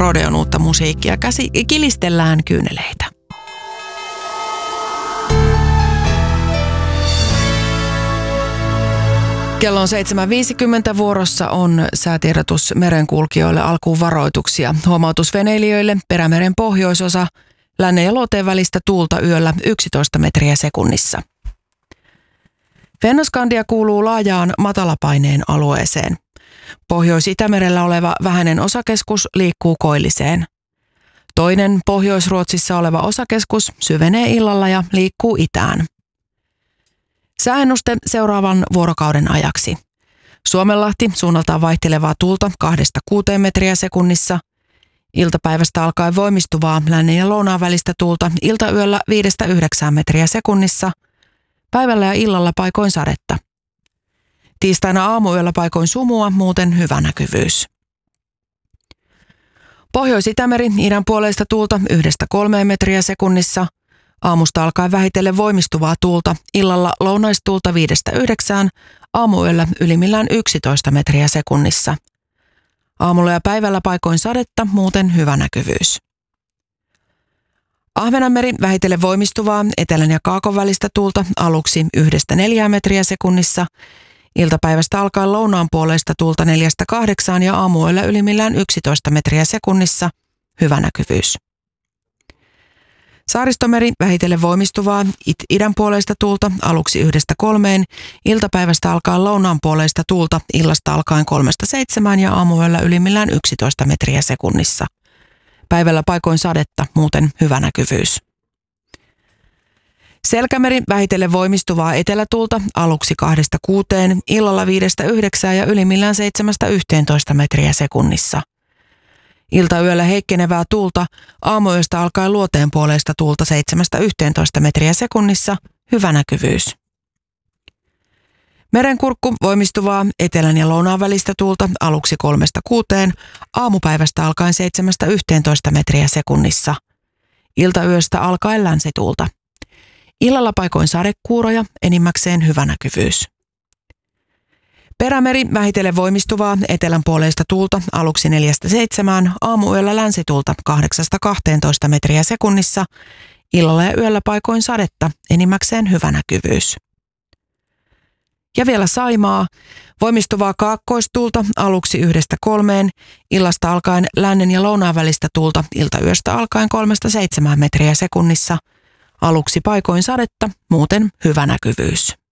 rodeon uutta musiikkia. Kilistellään kyyneleitä. Kello on 7.50, vuorossa on säätiedotus merenkulkijoille, alkuun varoituksia. Huomautus veneilijöille, Perämeren pohjoisosa, lännen ja luoteen välistä tuulta yöllä 11 metriä sekunnissa. Fennoskandia kuuluu laajaan matalapaineen alueeseen. Pohjois-Itämerellä oleva vähäinen osakeskus liikkuu koilliseen. Toinen Pohjois-Ruotsissa oleva osakeskus syvenee illalla ja liikkuu itään. Sääennuste seuraavan vuorokauden ajaksi. Suomenlahti suunnaltaan vaihtelevaa tuulta 2-6 metriä sekunnissa. Iltapäivästä alkaen voimistuvaa lännen ja lounaan välistä tuulta iltayöllä 5-9 metriä sekunnissa. Päivällä ja illalla paikoin sadetta. Tiistaina aamuyöllä paikoin sumua, muuten hyvä näkyvyys. Pohjois-Itämeri idän puoleista tuulta 1-3 metriä sekunnissa. Aamusta alkaen vähitellen voimistuvaa tuulta, illalla lounaistuulta 5-9, aamuyöllä ylimmillään 11 metriä sekunnissa. Aamulla ja päivällä paikoin sadetta, muuten hyvä näkyvyys. Ahvenanmeri vähitellen voimistuvaa, etelän ja kaakon välistä tuulta aluksi 1-4 metriä sekunnissa. Iltapäivästä alkaen lounaan puoleista tuulta 4-8 ja aamuyöllä ylimmillään 11 metriä sekunnissa, hyvä näkyvyys. Saaristomeri vähitellen voimistuvaa, idän puoleista tuulta aluksi 1-3, iltapäivästä alkaen lounaan puoleista tuulta illasta alkaen 3-7 ja aamuyöllä ylimmillään 11 metriä sekunnissa. Päivällä paikoin sadetta, muuten hyvä näkyvyys. Selkämeri vähitellen voimistuvaa etelätuulta aluksi 2-6, illalla 5-9 ja ylimmillään 7-11 metriä sekunnissa. Iltayöllä heikkenevää tuulta, aamuyöstä alkaen luoteen puoleista tuulta 7-11 metriä sekunnissa, hyvä näkyvyys. Merenkurkku voimistuvaa etelän ja lounaan välistä tuulta aluksi 3-6, aamupäivästä alkaen 7-11 metriä sekunnissa. Iltayöstä alkaen länsituulta. Illalla paikoin sadekuuroja, enimmäkseen hyvä näkyvyys. Perämeri vähitellen voimistuvaa etelän puoleista tuulta aluksi 4-7, aamuyöllä länsituulta 8-12 metriä sekunnissa, illalla ja yöllä paikoin sadetta, enimmäkseen hyvä näkyvyys. Ja vielä Saimaa, voimistuvaa kaakkoistuulta aluksi 1-3, illasta alkaen lännen ja lounaan välistä tuulta iltayöstä alkaen 3-7 metriä sekunnissa, aluksi paikoin sadetta, muuten hyvä näkyvyys.